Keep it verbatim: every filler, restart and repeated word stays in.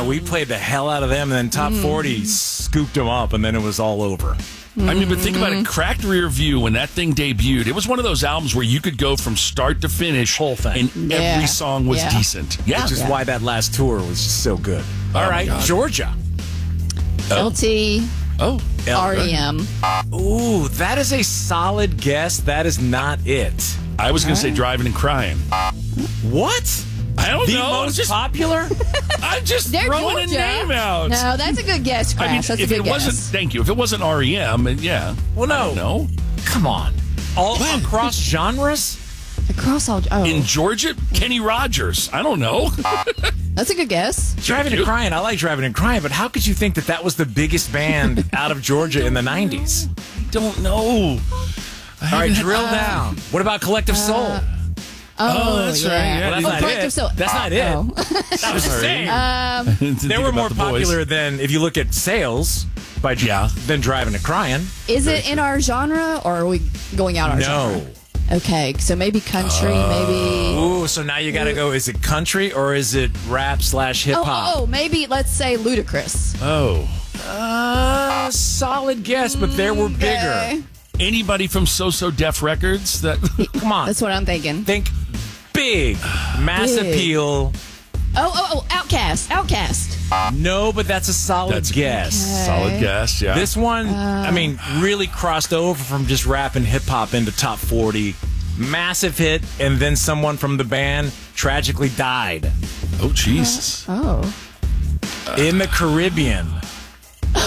Yeah, we played the hell out of them, and then Top Mm. forty scooped them up, and then it was all over. I mean, but think about it. Cracked Rear View, when that thing debuted, it was one of those albums where you could go from start to finish. Whole thing. And Yeah. every song was Yeah. decent. Yeah. Which is Yeah. why that last tour was just so good. Oh, All my right, God. Georgia. L T, Oh. R E M. Ooh, that is a solid guess. That is not it. I was going to say Driving and Crying. What? I don't The know. most just, popular? I'm just They're throwing Georgia. a name out. No, that's a good guess, Crash. I mean, that's if a good it wasn't, guess. thank you. If it wasn't R E M, and yeah. Well, no. I don't know. Come on. All across genres? Across all. Oh, In Georgia, Kenny Rogers. I don't know. that's a good guess. Driving you. and Crying. I like Driving and Crying, but how could you think that that was the biggest band out of Georgia in the nineties? don't know. All right, drill down. What about Collective Soul? Oh, that's yeah. right, yeah. Well, that's Oh, not Collective it. Soul. That's not it. Oh. I was just saying. Didn't They think were about more the boys. popular than, if you look at sales, by Yeah. than Driving and Crying. Is it in our genre, or are we going out our genre? No. Okay, so maybe country, maybe. Ooh, so now you got to go, is it country or is it rap slash hip Oh, hop? oh, maybe let's say Ludacris. Oh. Uh, solid guess, but there were bigger. Okay. Anybody from So-So Def Records? That Come on. That's what I'm thinking. Think big, mass Big. appeal. Oh, oh, oh, Outcast, Outcast. No, but that's a solid That's a- guess. solid guess, yeah. This one, Uh. I mean, really crossed over from just rap and hip hop into top forty. Massive hit, and then someone from the band tragically died oh, Jesus. Oh, in the Caribbean.